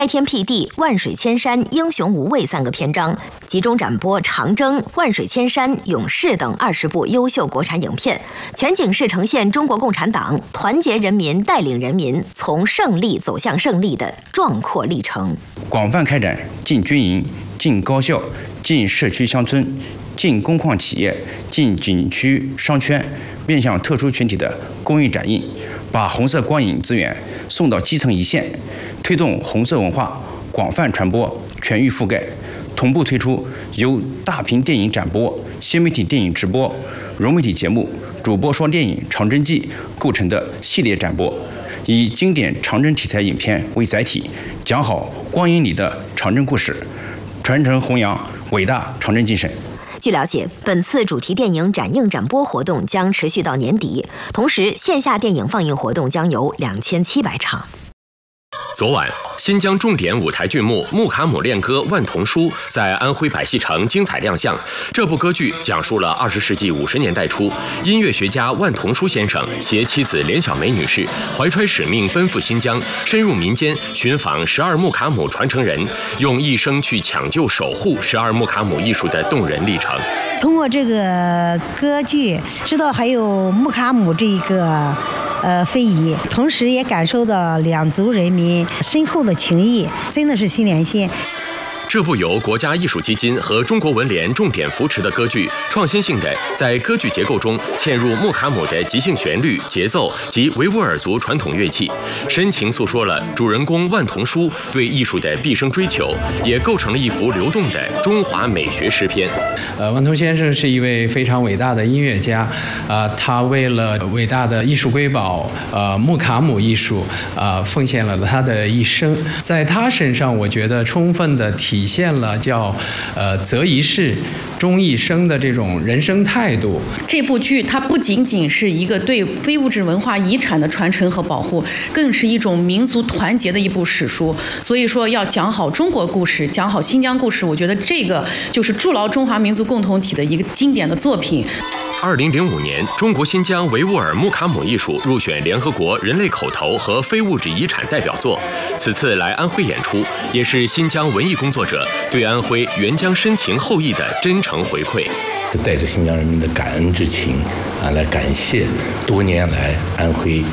开天辟地、万水千山、英雄无畏3个篇章，集中展播长征、万水千山、勇士等20部优秀国产影片，全景式呈现中国共产党团结人民、带领人民从胜利走向胜利的壮阔历程。 广泛开展进军营、进高校、进社区乡村、进工矿企业、进景区商圈，面向特殊群体的公益展映，把红色光影资源送到基层一线，推动红色文化广泛传播、全域覆盖，同步推出由大屏电影展播、新媒体电影直播、融媒体节目、主播说电影《长征记》构成的系列展播，以经典长征题材影片为载体，讲好光影里的长征故事，传承弘扬伟大长征精神。 据了解，本次主题电影展映展播活动将持续到年底，同时线下电影放映活动将有2700场。 昨晚，新疆重点舞台剧目《穆卡姆恋歌·万童书》在安徽百戏城精彩亮相。这部歌剧讲述了20世纪50年代初，音乐学家万童书先生携妻子连小梅女士，怀揣使命奔赴新疆，深入民间寻访12穆卡姆传承人，用一生去抢救守护12穆卡姆艺术的动人历程。 通过这个歌剧，知道还有穆卡姆这一个非遗，同时也感受到了两族人民深厚的情谊，真的是心连心。 这部由国家艺术基金和中国文联重点扶持的歌剧，创新性的在歌剧结构中嵌入穆卡姆的即兴旋律、节奏及维吾尔族传统乐器，深情诉说了主人公万童书对艺术的毕生追求，也构成了一幅流动的中华美学诗篇。 万童先生是一位非常伟大的音乐家，他为了伟大的艺术瑰宝穆卡姆艺术奉献了他的一生。在他身上，我觉得充分的体现了叫择一事终一生的这种人生态度。 这部剧它不仅仅是一个对非物质文化遗产的传承和保护，更是一种民族团结的一部史书。所以说，要讲好中国故事，讲好新疆故事，我觉得这个就是筑牢中华民族共同体的一个经典的作品。 2005年，中国新疆维吾尔穆卡姆艺术入选联合国人类口头和非物质遗产代表作。此次来安徽演出，也是新疆文艺工作者对安徽援疆深情厚谊的真诚回馈。 带着新疆人民的感恩之情来感谢多年来安徽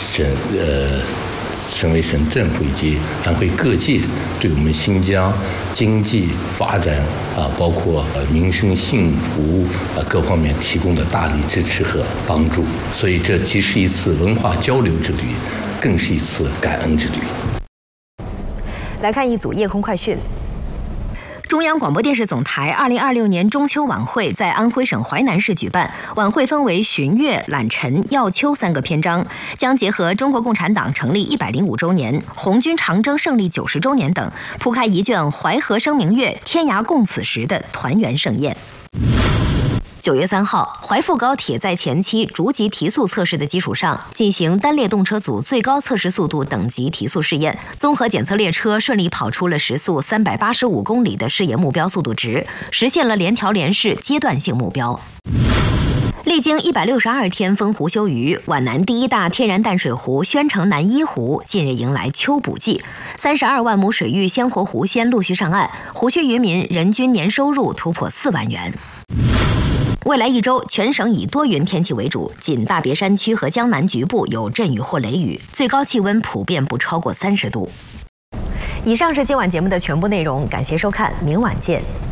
省委省政府以及安徽各界对我们新疆经济发展包括民生幸福各方面提供的大力支持和帮助。所以这既是一次文化交流之旅，更是一次感恩之旅。 来看一组夜空快讯。中央广播电视总台2026年中秋晚会在安徽省淮南市举办，晚会分为巡阅、揽晨、耀秋3个篇章，将结合中国共产党成立105周年、红军长征胜利90周年等，铺开一卷淮河生明月、天涯共此时的团圆盛宴。9月3号，淮阜高铁在前期逐级提速测试的基础上，进行单列动车组最高测试速度等级提速试验，综合检测列车顺利跑出了时速385公里的试验目标速度值，实现了联调联试阶段性目标。历经162天风湖休渔，皖南第一大天然淡水湖宣城南一湖近日迎来秋捕季，32万亩水域鲜活湖鲜陆续上岸，湖区渔民人均年收入突破4万元。未来1周，全省以多云天气为主，仅大别山区和江南局部有阵雨或雷雨，最高气温普遍不超过30度。以上是今晚节目的全部内容，感谢收看，明晚见。